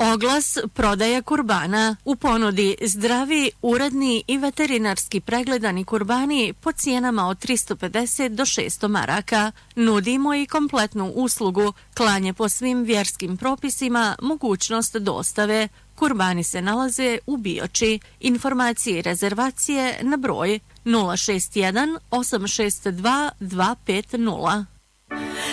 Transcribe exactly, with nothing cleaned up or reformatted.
Oglas prodaja kurbana. U ponudi zdravi, uredni i veterinarski pregledani kurbani po cijenama od tristo pedeset do šesto maraka. Nudimo i kompletnu uslugu, klanje po svim vjerskim propisima, mogućnost dostave. Kurbani se nalaze u Bioči. Informacije i rezervacije na broj nula šest jedan osam šest dva dva pet nula.